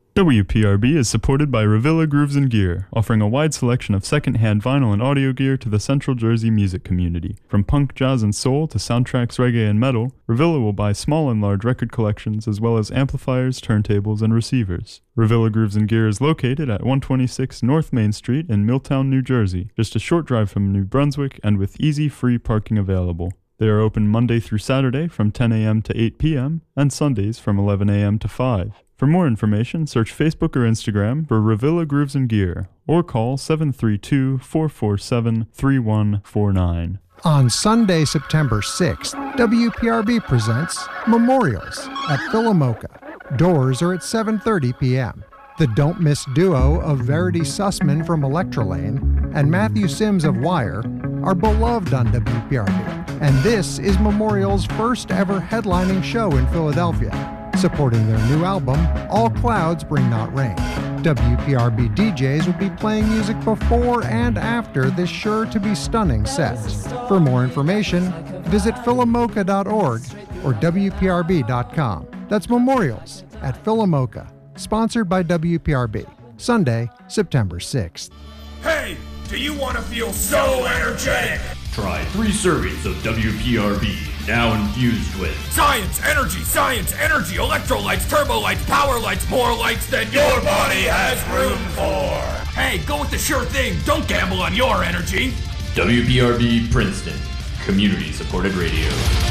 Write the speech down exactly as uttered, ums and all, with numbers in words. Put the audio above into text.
W P R B is supported by Revilla Grooves and Gear, offering a wide selection of second-hand vinyl and audio gear to the Central Jersey music community. From punk, jazz, and soul to soundtracks, reggae, and metal, Revilla will buy small and large record collections as well as amplifiers, turntables, and receivers. Revilla Grooves and Gear is located at one twenty-six North Main Street in Milltown, New Jersey, just a short drive from New Brunswick and with easy, free parking available. They are open Monday through Saturday from ten a.m. to eight p.m. and Sundays from eleven a.m. to five. For more information, search Facebook or Instagram for Revilla Grooves and Gear or call seven three two, four four seven, three one four nine. On Sunday, September sixth, W P R B presents Memorials at Philomoka. Doors are at seven thirty p.m. The Don't Miss duo of Verity Sussman from Electrolane and Matthew Sims of Wire are beloved on W P R B, and this is Memorial's first ever headlining show in Philadelphia. Supporting their new album, All Clouds Bring Not Rain. W P R B D Js will be playing music before and after this sure-to-be stunning set. For more information, visit philomoka dot org or W P R B dot com. That's Memorials at Philomoka, sponsored by W P R B. Sunday, September sixth. Hey, do you want to feel so energetic? Try three servings of W P R B, now infused with science, energy, science, energy, electrolytes, turbo lights, power lights, more lights than your body has room for. Hey, go with the sure thing. Don't gamble on your energy. W P R B Princeton, community supported radio.